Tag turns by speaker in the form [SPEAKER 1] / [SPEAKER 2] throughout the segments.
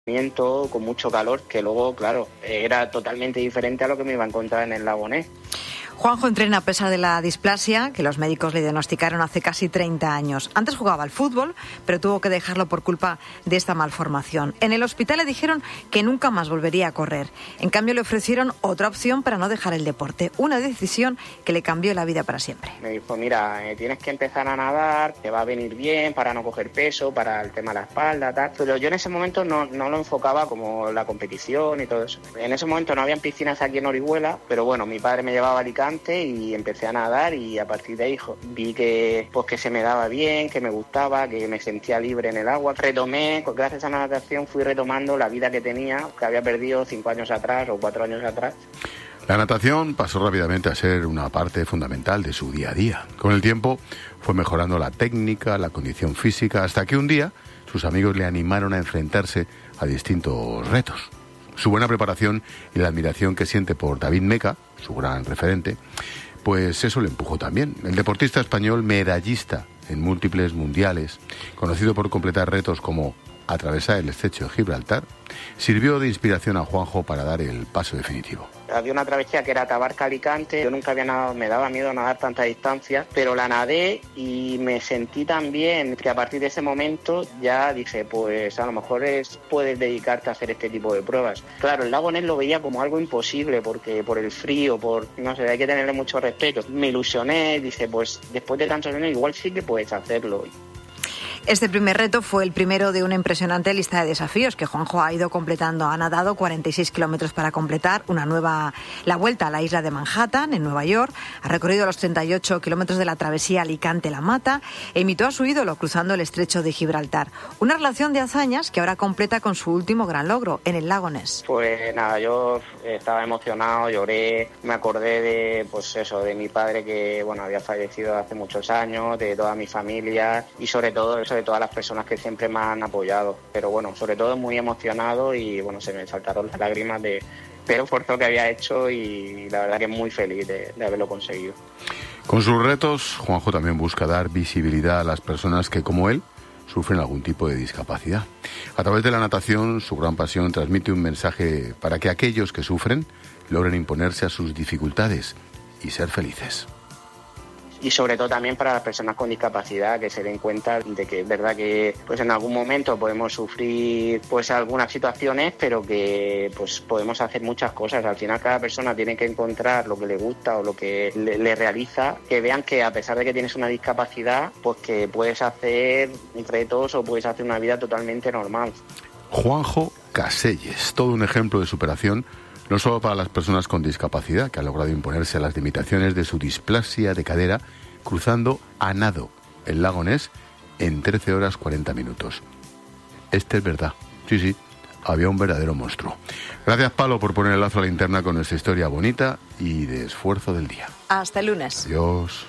[SPEAKER 1] con mucho calor, que luego, claro, era totalmente diferente a lo que me iba a encontrar en el lago Ness.
[SPEAKER 2] Juanjo entrena a pesar de la displasia que los médicos le diagnosticaron hace casi 30 años. Antes jugaba al fútbol, pero tuvo que dejarlo por culpa de esta malformación. En el hospital le dijeron que nunca más volvería a correr. En cambio, le ofrecieron otra opción para no dejar el deporte. Una decisión que le cambió la vida para siempre.
[SPEAKER 1] Me dijo, mira, tienes que empezar a nadar, te va a venir bien para no coger peso, para el tema de la espalda, tal. Pero yo en ese momento no lo enfocaba como la competición y todo eso. En ese momento no habían piscinas aquí en Orihuela, pero bueno, mi padre me llevaba a Alicante y empecé a nadar, y a partir de ahí vi que se me daba bien, que me gustaba, que me sentía libre en el agua. Retomé, gracias a la natación fui retomando la vida que tenía, que había perdido 5 años atrás o 4 años atrás.
[SPEAKER 3] La natación pasó rápidamente a ser una parte fundamental de su día a día. Con el tiempo fue mejorando la técnica, la condición física, hasta que un día sus amigos le animaron a enfrentarse a distintos retos. Su buena preparación y la admiración que siente por David Meca, su gran referente, pues eso le empujó también. El deportista español medallista en múltiples mundiales, conocido por completar retos como atravesar el estrecho de Gibraltar, sirvió de inspiración a Juanjo para dar el paso definitivo.
[SPEAKER 1] Había una travesía que era Tabarca-Alicante. Yo nunca había nadado, me daba miedo nadar tanta distancia, pero la nadé y me sentí tan bien que a partir de ese momento ya dije, pues a lo mejor puedes dedicarte a hacer este tipo de pruebas. Claro, el lago Ness lo veía como algo imposible porque por el frío, no sé, hay que tenerle mucho respeto. Me ilusioné, dije, pues después de tantos años igual sí que puedes hacerlo.
[SPEAKER 2] Este primer reto fue el primero de una impresionante lista de desafíos que Juanjo ha ido completando. Ha nadado 46 kilómetros para completar la vuelta a la isla de Manhattan, en Nueva York. Ha recorrido los 38 kilómetros de la travesía Alicante-La Mata e imitó a su ídolo cruzando el estrecho de Gibraltar. Una relación de hazañas que ahora completa con su último gran logro, en el lago Ness.
[SPEAKER 1] Pues nada, yo estaba emocionado, lloré, me acordé de mi padre que había fallecido hace muchos años, de toda mi familia y sobre todo de todas las personas que siempre me han apoyado, pero sobre todo muy emocionado y se me saltaron las lágrimas del esfuerzo que había hecho y la verdad que muy feliz de haberlo conseguido.
[SPEAKER 3] Con sus retos, Juanjo también busca dar visibilidad a las personas que, como él, sufren algún tipo de discapacidad. A través de la natación, su gran pasión transmite un mensaje para que aquellos que sufren logren imponerse a sus dificultades y ser felices.
[SPEAKER 1] Y sobre todo también para las personas con discapacidad, que se den cuenta de que es verdad que en algún momento podemos sufrir algunas situaciones, pero que podemos hacer muchas cosas. Al final cada persona tiene que encontrar lo que le gusta o lo que le realiza, que vean que a pesar de que tienes una discapacidad, que puedes hacer retos o puedes hacer una vida totalmente normal.
[SPEAKER 3] Juanjo Caselles, todo un ejemplo de superación, no solo para las personas con discapacidad, que han logrado imponerse a las limitaciones de su displasia de cadera, cruzando a nado el lago Ness en 13 horas 40 minutos. Este es verdad. Sí, había un verdadero monstruo. Gracias, Palo, por poner el lazo a la linterna con nuestra historia bonita y de esfuerzo del día.
[SPEAKER 2] Hasta el lunes.
[SPEAKER 3] Adiós.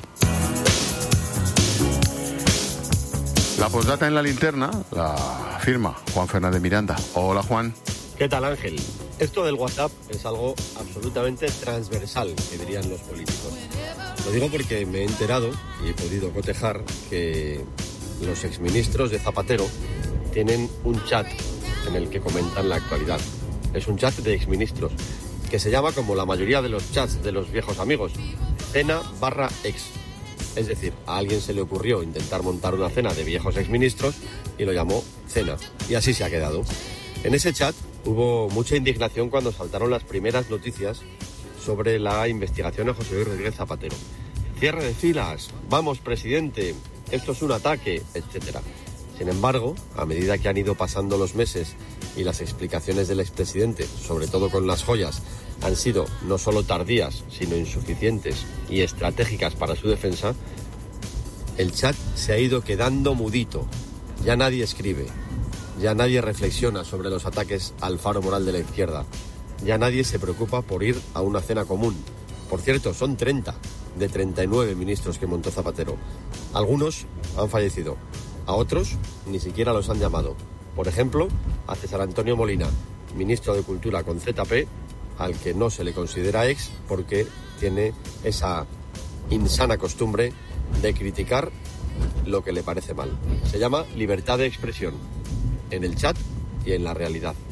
[SPEAKER 3] La postdata en la linterna la firma Juan Fernández Miranda. Hola, Juan.
[SPEAKER 4] ¿Qué tal, Ángel? Esto del WhatsApp es algo absolutamente transversal, que dirían los políticos. Lo digo porque me he enterado y he podido cotejar que los exministros de Zapatero tienen un chat en el que comentan la actualidad. Es un chat de exministros que se llama, como la mayoría de los chats de los viejos amigos, cena/ex. Es decir, a alguien se le ocurrió intentar montar una cena de viejos exministros y lo llamó cena. Y así se ha quedado. En ese chat hubo mucha indignación cuando saltaron las primeras noticias sobre la investigación a José Luis Rodríguez Zapatero. Cierre de filas, vamos presidente, esto es un ataque, etc. Sin embargo, a medida que han ido pasando los meses y las explicaciones del expresidente, sobre todo con las joyas, han sido no solo tardías, sino insuficientes y estratégicas para su defensa, el chat se ha ido quedando mudito. Ya nadie escribe. Ya nadie reflexiona sobre los ataques al faro moral de la izquierda. Ya nadie se preocupa por ir a una cena común. Por cierto, son 30 de 39 ministros que montó Zapatero. Algunos han fallecido. A otros ni siquiera los han llamado. Por ejemplo, a César Antonio Molina, ministro de Cultura con ZP, al que no se le considera ex porque tiene esa insana costumbre de criticar lo que le parece mal. Se llama libertad de expresión. En el chat y en la realidad.